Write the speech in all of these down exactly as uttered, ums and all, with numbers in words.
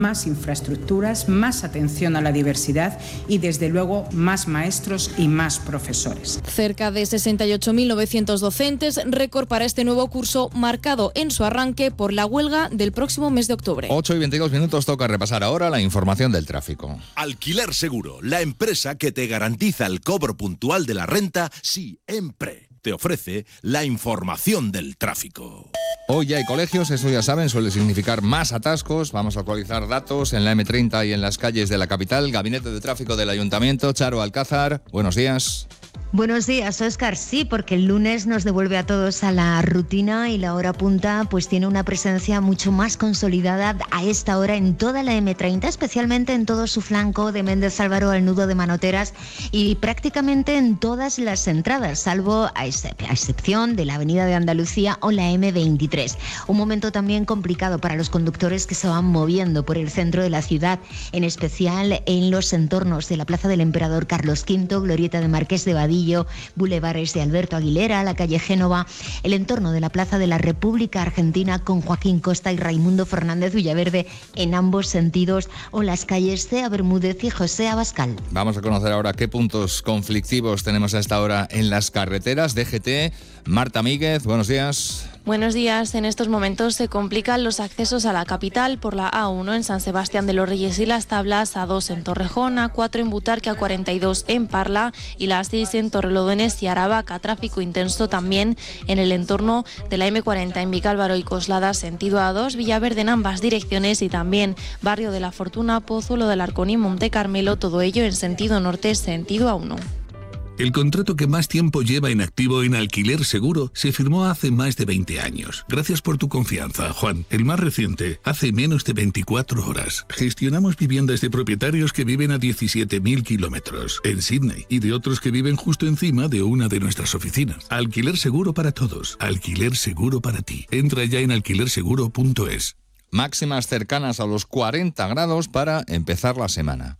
Más infraestructuras, más atención a la diversidad y, desde luego, más maestros y más profesores. Cerca de sesenta y ocho mil novecientos docentes, récord para este nuevo curso, marcado en su arranque por la huelga del próximo mes de octubre. ocho y veintidós minutos, toca repasar ahora la información del tráfico. Alquiler Seguro, la empresa que te garantiza el cobro puntual de la renta siempre. Te ofrece la información del tráfico. Hoy ya hay colegios, eso ya saben, suele significar más atascos. Vamos a actualizar datos en la eme treinta y en las calles de la capital. Gabinete de Tráfico del Ayuntamiento, Charo Alcázar, buenos días. Buenos días, Óscar. Sí, porque el lunes nos devuelve a todos a la rutina y la hora punta pues tiene una presencia mucho más consolidada a esta hora en toda la eme treinta, especialmente en todo su flanco de Méndez Álvaro al nudo de Manoteras y prácticamente en todas las entradas, salvo a, excep- a excepción de la Avenida de Andalucía o la eme veintitrés. Un momento también complicado para los conductores que se van moviendo por el centro de la ciudad, en especial en los entornos de la Plaza del Emperador Carlos quinto, Glorieta de Marqués de Badillo, Bulevares de Alberto Aguilera, la calle Génova, el entorno de la Plaza de la República Argentina con Joaquín Costa y Raimundo Fernández Villaverde en ambos sentidos, o las calles Cea Bermúdez y José Abascal. Vamos a conocer ahora qué puntos conflictivos tenemos a esta hora en las carreteras. D G T, Marta Míguez, buenos días. Buenos días. En estos momentos se complican los accesos a la capital por la A uno en San Sebastián de los Reyes y Las Tablas, A dos en Torrejón, A cuatro en Butarque, A cuarenta y dos en Parla y la A seis en Torrelodones y Aravaca. Tráfico intenso también en el entorno de la eme cuarenta en Vicálvaro y Coslada, sentido A dos, Villaverde en ambas direcciones y también Barrio de la Fortuna, Pozuelo del Arcón y Monte Carmelo, todo ello en sentido norte, sentido A uno. El contrato que más tiempo lleva en activo en Alquiler Seguro se firmó hace más de veinte años. Gracias por tu confianza, Juan. El más reciente, hace menos de veinticuatro horas. Gestionamos viviendas de propietarios que viven a diecisiete mil kilómetros en Sydney y de otros que viven justo encima de una de nuestras oficinas. Alquiler Seguro para todos. Alquiler Seguro para ti. Entra ya en alquiler seguro punto es. Máximas cercanas a los cuarenta grados para empezar la semana.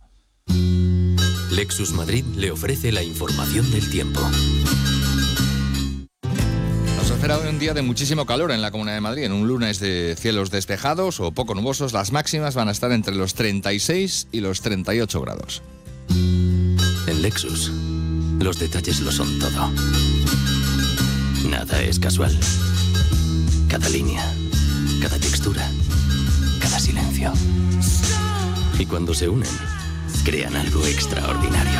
Lexus Madrid le ofrece la información del tiempo. Nos espera hoy un día de muchísimo calor en la Comunidad de Madrid. En un lunes de cielos despejados o poco nubosos, las máximas van a estar entre los treinta y seis y los treinta y ocho grados. En Lexus, los detalles lo son todo. Nada es casual. Cada línea, cada textura, cada silencio. Y cuando se unen, crean algo extraordinario.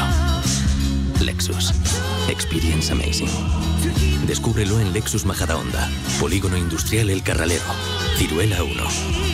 Lexus. Experience amazing. Descúbrelo en Lexus Majadahonda, Polígono Industrial El Carralero, Ciruela uno.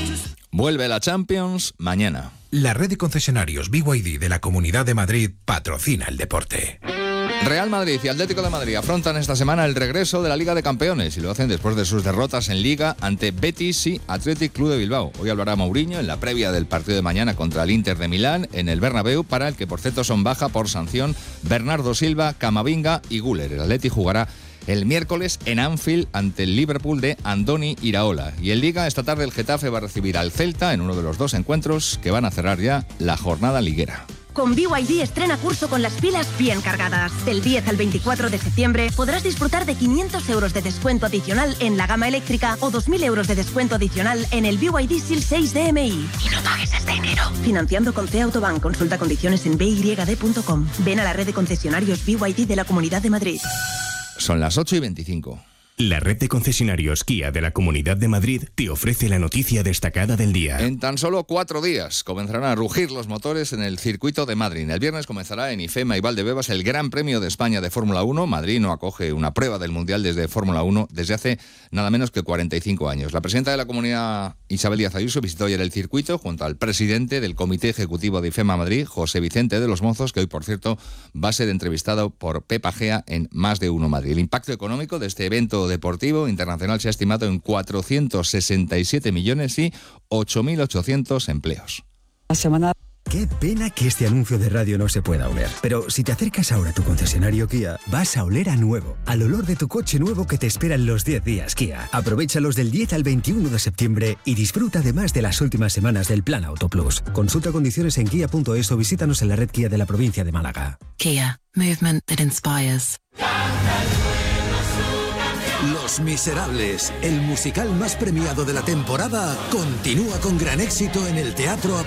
Vuelve la Champions mañana. La red de concesionarios B Y D de la Comunidad de Madrid patrocina el deporte. Real Madrid y Atlético de Madrid afrontan esta semana el regreso de la Liga de Campeones y lo hacen después de sus derrotas en Liga ante Betis y Athletic Club de Bilbao. Hoy hablará Mourinho en la previa del partido de mañana contra el Inter de Milán en el Bernabéu, para el que por cierto son baja por sanción Bernardo Silva, Camavinga y Güler. El Atleti jugará el miércoles en Anfield ante el Liverpool de Andoni Iraola. Y en Liga, esta tarde el Getafe va a recibir al Celta en uno de los dos encuentros que van a cerrar ya la jornada liguera. Con B Y D estrena curso con las pilas bien cargadas. Del diez al veinticuatro de septiembre podrás disfrutar de quinientos euros de descuento adicional en la gama eléctrica o dos mil euros de descuento adicional en el B Y D S I L seis D M I. Y no pagues hasta enero. Financiando con C Autobank. Consulta condiciones en b y d punto com. Ven a la red de concesionarios B Y D de la Comunidad de Madrid. Son las ocho y veinticinco. La red de concesionarios Kia de la Comunidad de Madrid te ofrece la noticia destacada del día. En tan solo cuatro días comenzarán a rugir los motores en el circuito de Madrid. El viernes comenzará en IFEMA y Valdebebas el Gran Premio de España de Fórmula uno. Madrid no acoge una prueba del Mundial desde Fórmula uno desde hace nada menos que cuarenta y cinco años. La presidenta de la comunidad, Isabel Díaz Ayuso, visitó ayer el circuito junto al presidente del Comité Ejecutivo de IFEMA Madrid, José Vicente de los Mozos, que hoy, por cierto, va a ser entrevistado por Pepa Gea en Más de Uno Madrid. El impacto económico de este evento deportivo internacional se ha estimado en cuatrocientos sesenta y siete millones y ocho mil ochocientos empleos. La semana... Qué pena que este anuncio de radio no se pueda oler. Pero si te acercas ahora a tu concesionario Kia, vas a oler a nuevo, al olor de tu coche nuevo que te espera en los diez días Kia. Aprovéchalos del diez al veintiuno de septiembre y disfruta además de las últimas semanas del Plan Auto Plus. Consulta condiciones en kia punto es o visítanos en la red Kia de la provincia de Málaga. Kia, movement that inspires. Los Miserables, el musical más premiado de la temporada, continúa con gran éxito en el Teatro